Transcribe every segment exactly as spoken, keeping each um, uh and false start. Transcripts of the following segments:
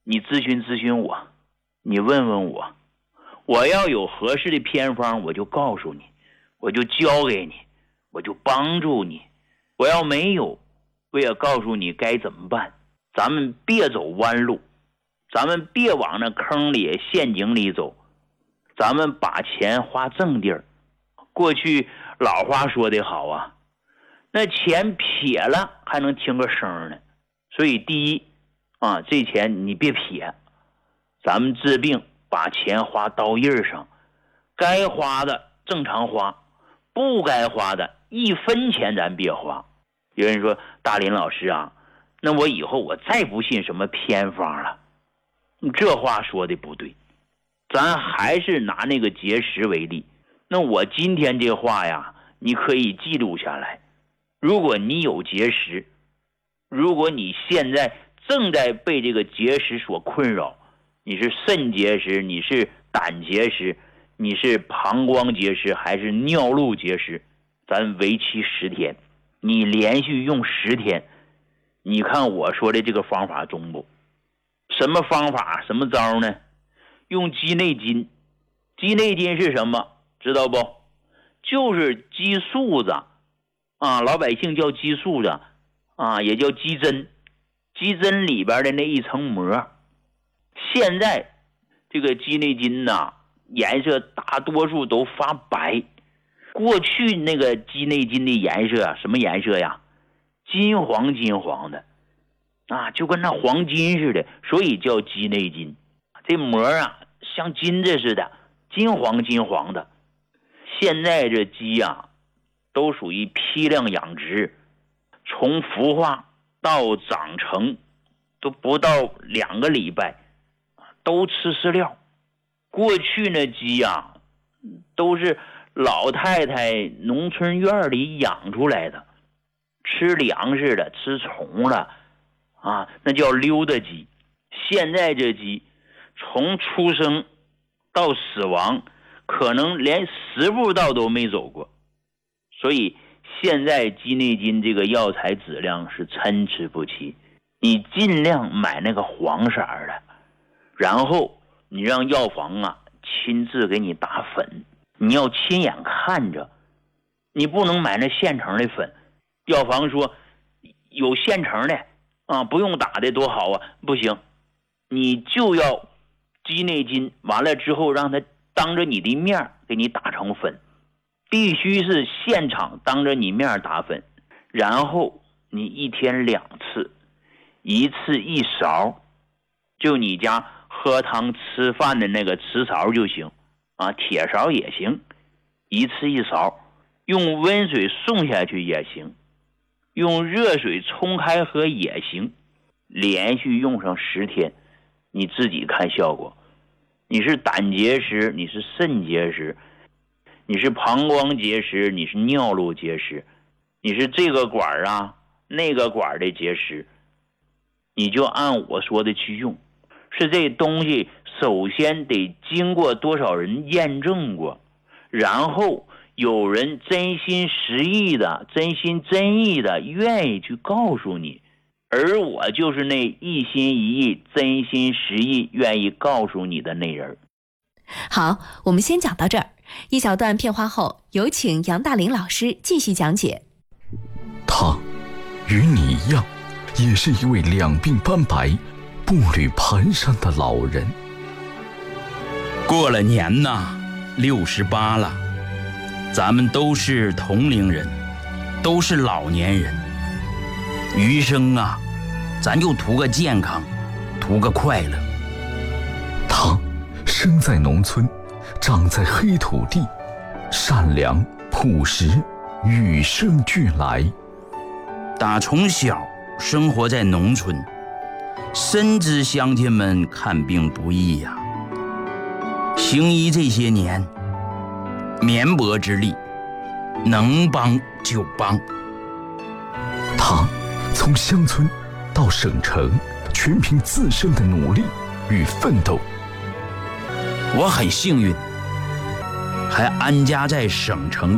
你咨询咨询我，你问问我，我要有合适的偏方，我就告诉你，我就教给你，我就帮助你。我要没有，我也告诉你该怎么办。咱们别走弯路，咱们别往那坑里陷阱里走，咱们把钱花正地儿。过去老话说得好啊，那钱撇了还能听个声呢。所以第一啊，这钱你别撇，咱们治病把钱花刀印上，该花的正常花，不该花的一分钱咱别花。有人说大林老师啊，那我以后我再不信什么偏方了。这话说的不对，咱还是拿那个结石为例。那我今天这话呀，你可以记录下来。如果你有结石，如果你现在正在被这个结石所困扰，你是肾结石，你是胆结石，你是膀胱结石，还是尿路结石，咱为期十天，你连续用十天，你看我说的这个方法中不？什么方法什么招呢？用鸡内金。鸡内金是什么知道不？就是鸡素子啊，老百姓叫鸡素子啊，也叫鸡针。鸡针里边的那一层膜，现在这个鸡内金呐，颜色大多数都发白。过去那个鸡内金的颜色啊，什么颜色呀？金黄金黄的啊，就跟那黄金似的，所以叫鸡内金。这膜啊，像金子似的，金黄金黄的。现在这鸡啊，都属于批量养殖，从孵化到长成都不到两个礼拜，都吃饲料。过去那鸡啊，都是老太太农村院里养出来的，吃粮食的，吃虫了啊，那叫溜达鸡。现在这鸡从出生到死亡，可能连十步道都没走过。所以现在鸡内金这个药材质量是参差不齐，你尽量买那个黄色的，然后你让药房啊亲自给你打粉，你要亲眼看着，你不能买那现成的粉。药房说有现成的啊，不用打的多好啊，不行，你就要鸡内金，完了之后让他当着你的面给你打成粉，必须是现场当着你面打粉，然后你一天两次，一次一勺，就你家喝汤吃饭的那个瓷勺就行啊，铁勺也行，一次一勺，用温水送下去也行，用热水冲开喝也行，连续用上十天，你自己看效果。你是胆结石，你是肾结石，你是膀胱结石，你是尿路结石，你是这个管啊那个管的结石，你就按我说的去用。是这东西首先得经过多少人验证过，然后有人真心实意的真心真意的愿意去告诉你，而我就是那一心一意真心实意愿意告诉你的那人。 好，我们先讲到这儿，一小段片花后，有请杨大林老师继续讲解。 他与你一样，也是一位两鬓斑白步履蹒跚的老人。 过了年呐，六十八了，咱们都是同龄人，都是老年人，余生啊，咱就图个健康，图个快乐。 他生在农村，长在黑土地，善良朴实，与生俱来。 打从小生活在农村，深知乡亲们看病不易呀、啊。行医这些年，绵薄之力，能帮就帮。 他从乡村到省城，全凭自身的努力与奋斗。 我很幸运，还安家在省城。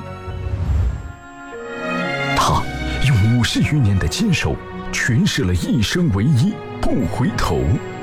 他用五十余年的坚守，诠释了一生为一，不回头。